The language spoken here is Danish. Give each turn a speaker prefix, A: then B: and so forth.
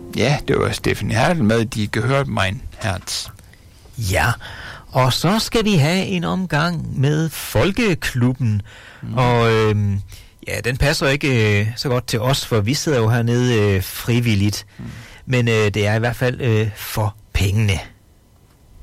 A: Ja, det var Steffen Hertel med Die gehört mein Herz.
B: Ja, og så skal vi have en omgang med Folkeklubben. Og ja, den passer ikke så godt til os, for vi sidder jo hernede frivilligt. Men det er i hvert fald for pengene.